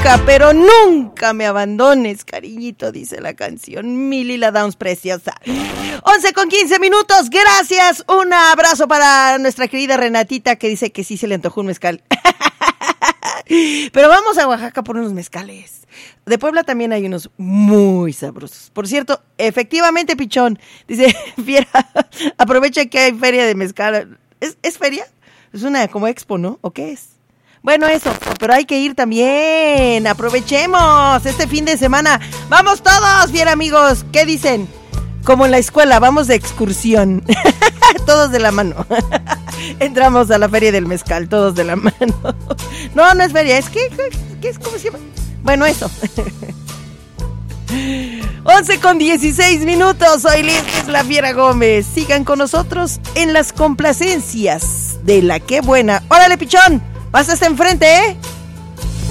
nunca, pero nunca me abandones, cariñito, dice la canción. Mi Lila Downs preciosa. 11:15. Gracias. Un abrazo para nuestra querida Renatita, que dice que sí se le antojó un mezcal. Pero vamos a Oaxaca por unos mezcales. De Puebla también hay unos muy sabrosos. Por cierto, efectivamente, Pichón, dice Fiera, aprovecha que hay feria de mezcal. ¿Es feria? Es una como expo, ¿no? ¿O qué es? Bueno, eso, pero hay que ir también. Aprovechemos este fin de semana. ¡Vamos todos, bien amigos! ¿Qué dicen? Como en la escuela, vamos de excursión. Todos de la mano. Entramos a la feria del mezcal, todos de la mano. No es feria, es que es como se llama. Bueno, eso. 11:16. Soy Liz La Fiera Gómez. Sigan con nosotros en las complacencias de la Qué Buena. ¡Órale, Pichón! Vas hasta enfrente, ¿eh?